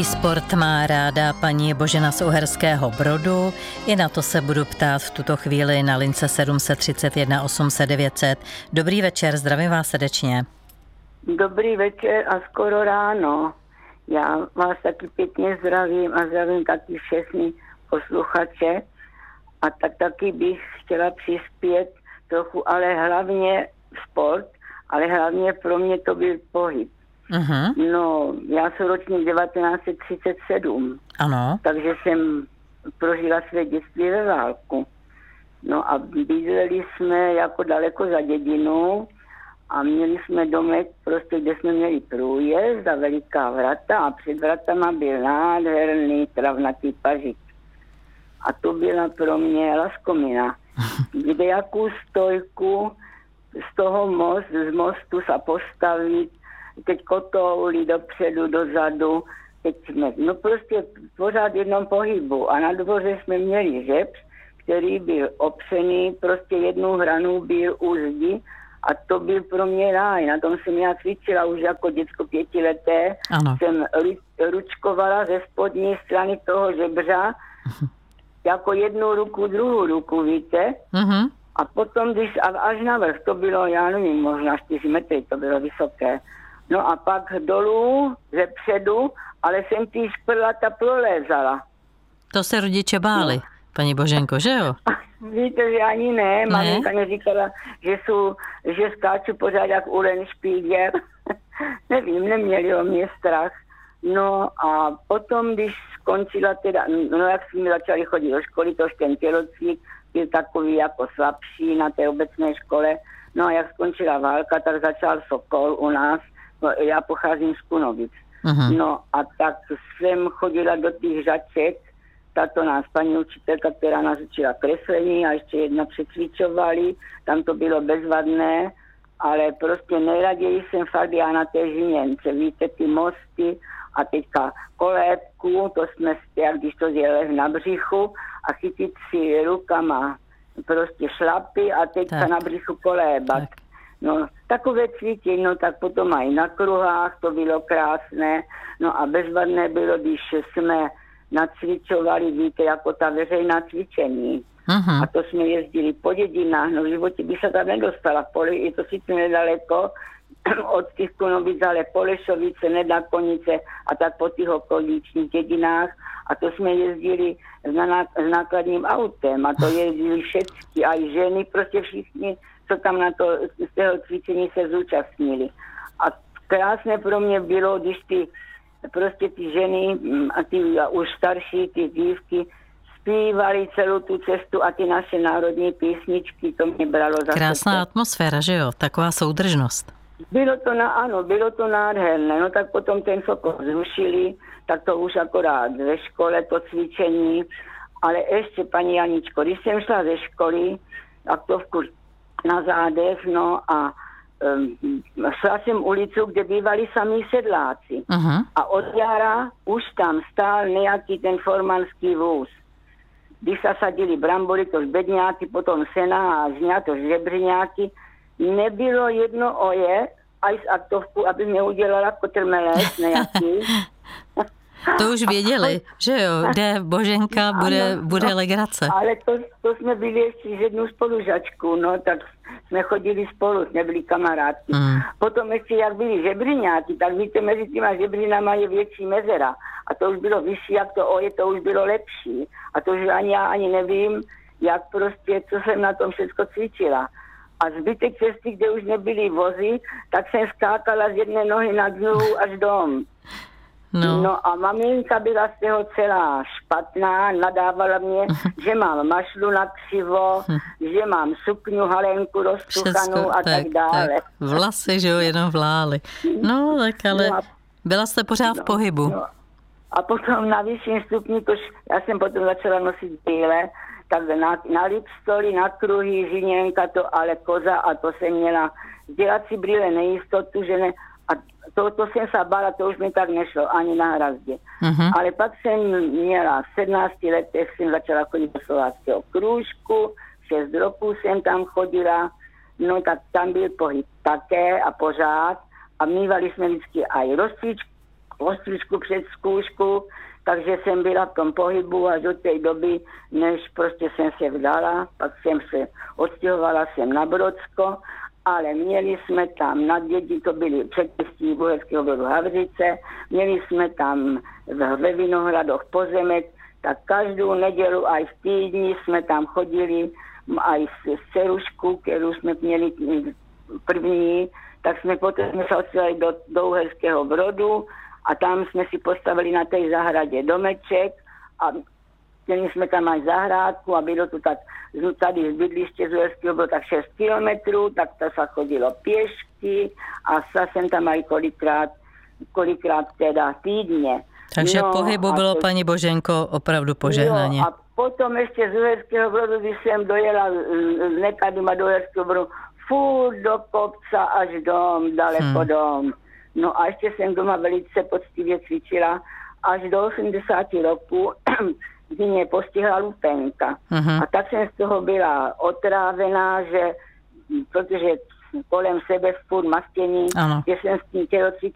Sport má ráda paní Božena z Uherského Brodu. I na to se budu ptát v tuto chvíli na lince 731 800 900. Dobrý večer, zdravím vás srdečně. Dobrý večer a skoro ráno. Já vás taky pěkně zdravím a zdravím taky všechny posluchače. A tak taky bych chtěla přispět trochu, ale hlavně sport, ale hlavně pro mě to byl pohyb. Uh-huh. No, já jsem ročník 1937. Ano. Takže jsem prožila své dětství ve válku. No a bydleli jsme jako daleko za dědinou a měli jsme domek, prostě, kde jsme měli průjezd a veliká vrata a před vratama byl nádherný travnatý pařík. A to byla pro mě laskomina. Kde jakou stojku z toho z mostu se postavit, teď kotouly dopředu, dozadu, teď jsme, no prostě pořád v jednom pohybu. A na dvoře jsme měli žebř, který byl opřený, prostě jednu hranu byl u zdi a to byl pro mě ráj. Na tom jsem já cvičila už jako děcko 5leté. Ano. Jsem ručkovala ze spodní strany toho žebře, jako jednu ruku, druhou ruku, víte? Uh-huh. A potom, když až navrch, to bylo, já nevím, možná 4 metry, to bylo vysoké. No a pak dolů, ze předu, ale jsem ty šprlata prolézala. To se rodiče báli, no. Paní Boženko, že jo? Víte, že ani ne. Maminka mi říkala, že skáču pořád jak Ulen Špíger. Nevím, neměli o mě strach. No a potom, když skončila teda, no jak jsme začali chodit do školy, to ten tělocvik byl takový jako slabší na té obecné škole. No a jak skončila válka, tak začal Sokol u nás. No, já pocházím z Kunovic. Uh-huh. No a tak jsem chodila do těch žaček, tato nás paní učitelka, která nás učila kreslení a ještě jedna přecvičovali, tam to bylo bezvadné, ale prostě nejraději jsem fakt já na té Žiněnce, víte, ty mosty a teďka kolébku, to jsme jak když to zjeli na břichu a chytit si rukama prostě šlapy a teďka tak na břichu kolébat. Tak. No, takové cvičení, no tak potom aj na kruhách, to bylo krásné, no a bezvadné bylo, když jsme nacvičovali, víte, jako ta veřejná cvičení. Uh-huh. A to jsme jezdili po dědinách, no v životě by se tam nedostala, je to sice nedaleko od těch Kunovic, ale Polešovice, Nedakonice a tak po těch okoličních dědinách a to jsme jezdili s nákladním autem a to jezdili všetky, aj ženy, prostě všichni, co tam na to, z toho cvičení se zúčastnili. A krásné pro mě bylo, když ty ženy a ty už starší, ty dívky zpívali celou tu cestu a ty naše národní písničky, to mě bralo za krásná atmosféra, že jo? Taková soudržnost. Bylo to nádherné. No tak potom ten Sokol zrušili, tak to už akorát ve škole, to cvičení. Ale ještě, paní Janičko, když jsem šla ze školy, aktovku na zádech, no a šla jsem ulicu, kde bývali samí sedláci. Uh-huh. A od jara už tam stál nějaký ten formanský vůz. Když se sadili brambory, to bedňáky, potom sena a žňa, to žebřňáky, nebylo jedno oje, aj z aktovku, aby mě udělala kotrmelec nějaký. To už věděli, že jo, kde Boženka bude legrace. Ale to jsme byli ještě s jednou spolužačkou, no, tak jsme chodili spolu, jsme byli kamarádky. Potom ještě jak byli žebřiňáci, tak víte, mezi těma žebřinama je větší mezera. A to už bylo vyšší, jak to oje, to už bylo lepší. A to už já ani nevím, jak prostě, co jsem na tom všechno cvičila. A zbytek cesty, kde už nebyly vozy, tak jsem skákala z jedné nohy na druhou až dom. No a maminka byla z toho celá špatná, nadávala mě, že mám mašlu na křivo, že mám sukňu halenku rozcuchanou a tak dále. Tak. Vlasy, že jo, jenom vlály. No, tak ale byla jste pořád v pohybu. No. A potom na vyšším stupni, já jsem potom začala nosit bílé, tak na lipstoly, na kruhy, Žiněnka, to ale koza a to jsem měla dělat si brýle nejistotu, že ne, a to jsem se bála, to už mi tak nešlo, ani na hrazdě. Uh-huh. Ale pak jsem měla v 17 letech, jsem začala chodit do slováckého krůžku, 6 roků jsem tam chodila, no tak tam byl pohyb také a pořád a mývali jsme vždycky aj postřížku před zkoušku, takže jsem byla v tom pohybu až do té doby, než prostě jsem se vdala, pak jsem se odstěhovala jsem na Brodsko, ale měli jsme tam na děti, to byly předměstí Uherského Brodu Havřice, měli jsme tam ve Vinohradoch pozemek, tak každou nedělu aj v týdni jsme tam chodili, aj s dcerušku, kterou jsme měli první, tak jsme potom se odstěhovali do Uherského Brodu a tam jsme si postavili na té zahradě domeček a měli jsme tam aj zahrádku a bylo to tak tady z bydliště z Uherského Brodu tak 6 kilometrů, tak to se chodilo pěšky a jsem tam aj kolikrát teda týdně. Takže pohybu bylo, paní Boženko, opravdu požehnaně. Jo, a potom ještě z Uherského Brodu, když jsem dojela z Nekaduma do Uherského Brodu, furt do kopca až daleko dom. No a ještě jsem doma velice poctivě cvičila až do 80 roků, kdy mě postihla lupenka. A tak jsem z toho byla otrávená, že protože kolem sebe furt mastění, že jsem s tím tělocvikem